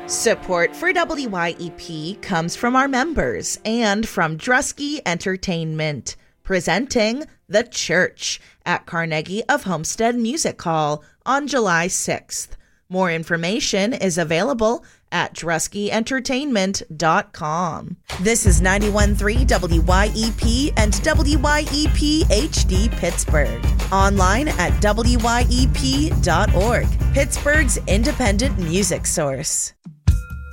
Support for WYEP comes from our members and from Drusky Entertainment, presenting The Church at Carnegie of Homestead Music Hall on July 6th. More information is available at druskyentertainment.com. This is 91.3 WYEP and WYEP HD Pittsburgh. Online at wyep.org, Pittsburgh's independent music source.